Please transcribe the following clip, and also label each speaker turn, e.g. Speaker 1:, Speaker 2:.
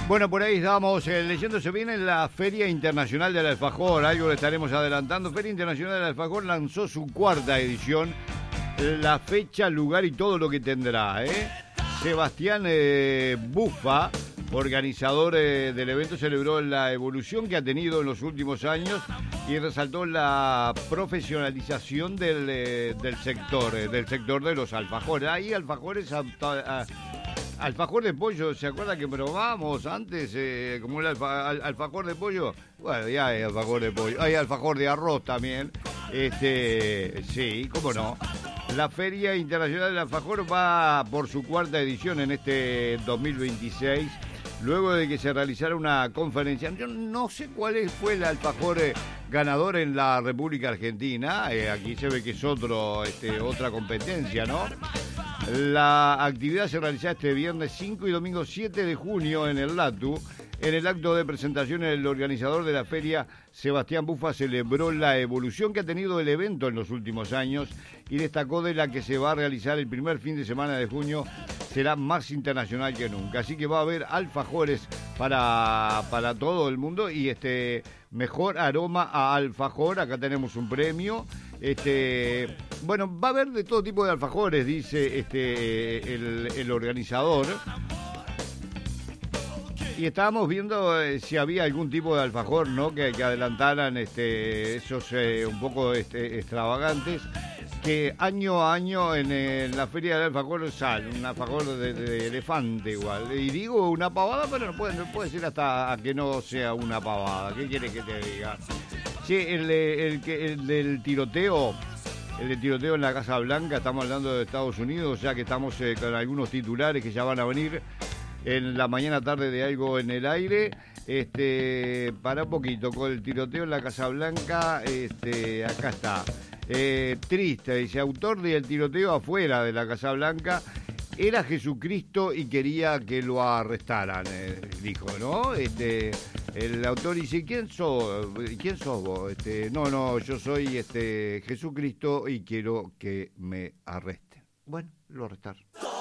Speaker 1: Bueno, por ahí estamos leyendo, se viene la Feria Internacional del Alfajor, algo le estaremos adelantando. Feria Internacional del Alfajor lanzó su cuarta edición, la fecha, lugar y todo lo que tendrá. Sebastián Bufa, organizador del evento, celebró la evolución que ha tenido en los últimos años y resaltó la profesionalización del sector de los alfajores. Hay alfajores... Alfajor de pollo, ¿se acuerda que probábamos antes como el alfajor de pollo? Bueno, ya hay alfajor de pollo, hay alfajor de arroz también. Sí, cómo no. La Feria Internacional del Alfajor va por su cuarta edición en este 2026, luego de que se realizara una conferencia. Yo no sé cuál fue el alfajor ganador en la República Argentina. Aquí se ve que es otra competencia, ¿no? La actividad se realizará este viernes 5 y domingo 7 de junio en el LATU. En el acto de presentación, el organizador de la feria, Sebastián Bufa, celebró la evolución que ha tenido el evento en los últimos años y destacó de la que se va a realizar el primer fin de semana de junio será más internacional que nunca. Así que va a haber alfajores para todo el mundo y mejor aroma a alfajor. Acá tenemos un premio. Bueno, va a haber de todo tipo de alfajores, dice el organizador. Y estábamos viendo si había algún tipo de alfajor, ¿no? Que adelantaran esos un poco extravagantes, que año a año en la feria del alfajor sale un alfajor de elefante igual. Y digo una pavada, pero no puede ser hasta que no sea una pavada. ¿Qué quieres que te diga? Sí, el del tiroteo. El de tiroteo en la Casa Blanca, estamos hablando de Estados Unidos, ya que estamos con algunos titulares que ya van a venir en la mañana tarde de Algo en el Aire. Para un poquito, con el tiroteo en la Casa Blanca, acá está. Triste, dice, autor del tiroteo afuera de la Casa Blanca era Jesucristo y quería que lo arrestaran, dijo, ¿no? El autor dice, ¿quién sos vos? No, yo soy Jesucristo y quiero que me arresten. Bueno, lo arrestaron.